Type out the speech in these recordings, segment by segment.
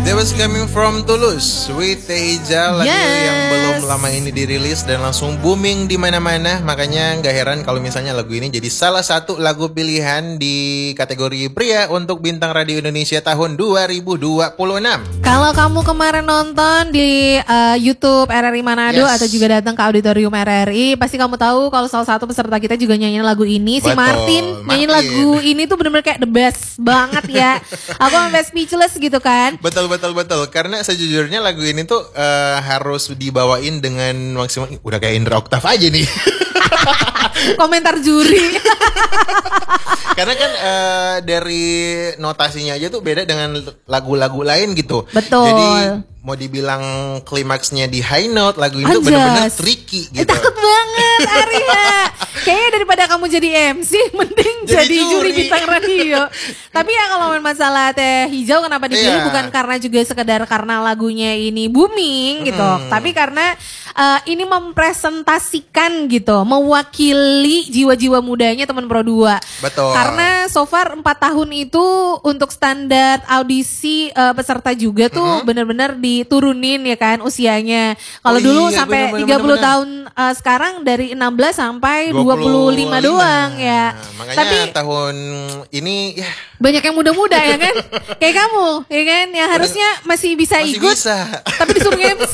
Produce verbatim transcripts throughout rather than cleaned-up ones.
That was coming from Tulus with Teh Hijau, lagu Yes. yang belum lama ini dirilis dan langsung booming di mana-mana. Makanya nggak heran kalau misalnya lagu ini jadi salah satu lagu pilihan di kategori pria untuk Bintang Radio Indonesia tahun dua ribu dua puluh enam. Kalau kamu kemarin nonton di uh, YouTube R R I Manado Yes. atau juga datang ke auditorium R R I, pasti kamu tahu kalau salah satu peserta kita juga nyanyiin lagu ini. Si Betul, Martin nyanyiin Martin. lagu ini tuh bener-bener kayak the best banget ya. Aku sampai speechless gitu kan. Betul betul betul. Karena sejujurnya lagu ini tuh eh, harus dibawain dengan maksimal. Udah kayak Indra Oktav aja nih. Komentar juri. Karena kan eh, dari notasinya aja tuh beda dengan lagu-lagu lain gitu. Betul. Jadi mau dibilang klimaksnya di high note, lagu ini tuh Anjas. bener-bener tricky Eh, gitu. takut banget Arya. Kayaknya daripada kamu jadi M C, mending Jadi jadi, juri juri. bintang radio. Tapi ya kalau masalah Teh Hijau kenapa dipilih Iya. bukan karena juga sekedar karena lagunya ini booming gitu. Tapi karena uh, ini mempresentasikan gitu, mewakili jiwa-jiwa mudanya teman Pro dua. Betul. Karena so far empat tahun itu untuk standar audisi uh, peserta juga tuh benar-benar diturunin ya kan usianya. Kalau Oh dulu iya, sampai bener, bener, tiga puluh bener. tahun uh, sekarang dari enam belas sampai dua puluh lima doang ya. Makanya Tapi tahun ini ya banyak yang muda-muda ya kan? Kayak kamu ya kan? Ya harusnya masih bisa masih ikut. bisa. Tapi disuruh M C.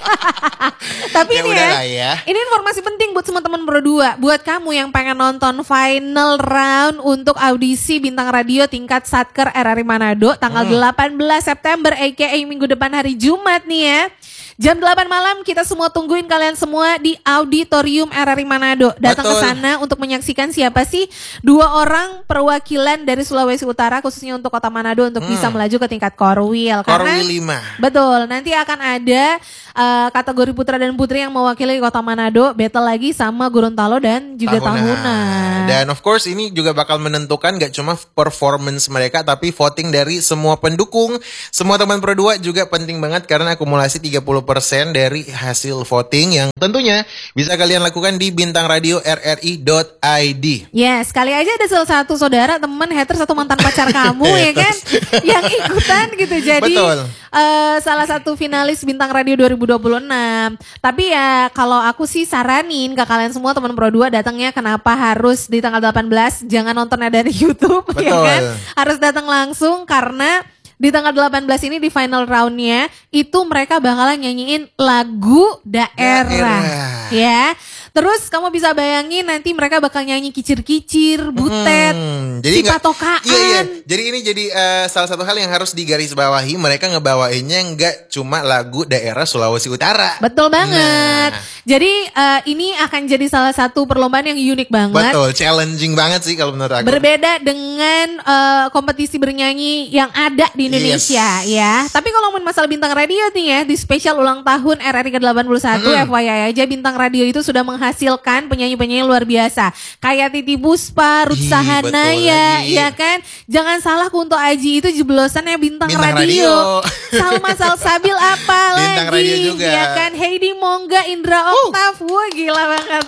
Tapi Ya ini udah ya, lah ya. ini informasi penting buat semua teman Pro dua. Buat kamu yang pengen nonton final round untuk audisi Bintang Radio tingkat Satker R R I Manado tanggal delapan belas September aka minggu depan hari Jumat nih ya. Jam delapan malam kita semua tungguin kalian semua di auditorium R R I Manado. Datang ke Betul. sana untuk menyaksikan siapa sih dua orang perwakilan dari Sulawesi Utara khususnya untuk Kota Manado untuk bisa melaju ke tingkat Korwil. Karena Korwil lima. betul, nanti akan ada uh, kategori putra dan putri yang mewakili Kota Manado battle lagi sama Gorontalo dan juga Tahunan. Dan of course ini juga bakal menentukan gak cuma performance mereka tapi voting dari semua pendukung. Semua teman Pro dua juga penting banget karena akumulasi tiga puluh persen dari hasil voting yang tentunya bisa kalian lakukan di bintang radio r r i dot i d. Ya, sekali aja ada salah satu saudara, teman, haters atau mantan pacar kamu ya kan yang ikutan gitu. Jadi Betul. eh, salah satu finalis Bintang Radio dua ribu dua puluh enam. Tapi ya kalau aku sih saranin ke kalian semua teman Pro dua datangnya kenapa harus di tanggal delapan belas, jangan nontonnya dari YouTube ya Betul. kan. Harus datang langsung karena di tanggal delapan belas ini di final roundnya itu mereka bakalan nyanyiin lagu daerah, Daerah. ya. Terus kamu bisa bayangin nanti mereka bakal nyanyi kicir-kicir, butet, Hmm, si nggak- patokaan. Iya iya. Jadi ini jadi eh, salah satu hal yang harus digarisbawahi, mereka ngebawainnya nggak cuma lagu daerah Sulawesi Utara. Betul banget. Nah. Jadi eh, ini akan jadi salah satu perlombaan yang unik banget. Betul, challenging banget sih kalau menurut aku. Berbeda dengan eh, kompetisi bernyanyi yang ada di Indonesia ya. Tapi kalau ngomongin masalah Bintang Radio nih ya, di spesial ulang tahun R R I ke delapan puluh satu F Y I aja Bintang Radio itu sudah menghasilkan penyanyi-penyanyi luar biasa. Kayak Titi Puspa, Ruth Ih, Sahanaya, betul lagi. ya kan? Jangan salah Kunto Aji itu jeblosannya Bintang, Bintang Radio. Radio. Salma Salsabil apa Bintang lagi? Radio juga. Ya kan? Heidi Mongga, Indra Oktav. Wah, gila banget.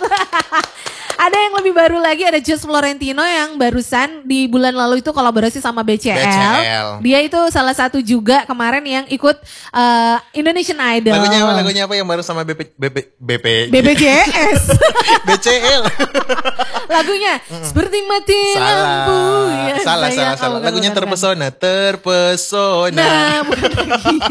Ada yang lebih baru lagi, ada Just Florentino yang barusan di bulan lalu itu kolaborasi sama B C L. B C L. Dia itu salah satu juga kemarin yang ikut uh, Indonesian Idol. Lagunya apa? Lagunya apa yang baru sama B P B P B P B P J S. B C L. Lagunya seperti mati lampu. Salah, Ya, salah, sayang. salah, Oh, salah. bukan, Lagunya bukan, bukan. terpesona, terpesona. Nah, bukan lagi.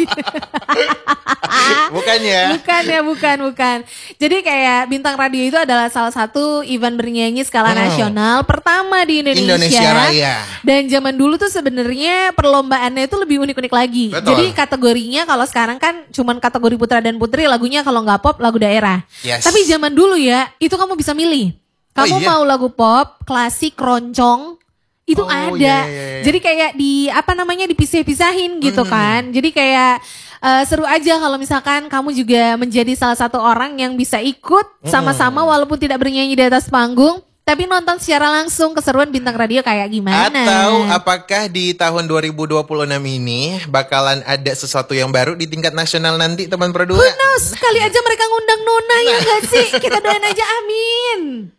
Bukan ya? Bukan ya, bukan, bukan. Jadi kayak Bintang Radio itu adalah salah satu event bernyanyi skala Hmm. nasional pertama di Indonesia. Indonesia Raya. Dan zaman dulu tuh sebenarnya perlombaannya itu lebih unik-unik lagi. Betul. Jadi kategorinya kalau sekarang kan cuman kategori putra dan putri, lagunya kalau nggak pop lagu daerah. Yes. Tapi zaman dulu ya, itu kamu bisa milih. Kamu Oh, iya? mau lagu pop, klasik, keroncong, itu Oh, ada. iya, iya, iya. Jadi kayak di apa namanya dipisah-pisahin gitu kan. Jadi kayak eh, seru aja kalau misalkan kamu juga menjadi salah satu orang yang bisa ikut sama-sama walaupun tidak bernyanyi di atas panggung, tapi nonton secara langsung keseruan Bintang Radio kayak gimana. Atau apakah di tahun dua ribu dua puluh enam ini bakalan ada sesuatu yang baru di tingkat nasional nanti teman Pro dua? Who knows, kali aja mereka ngundang Nona ya gak sih? Kita doain aja, amin.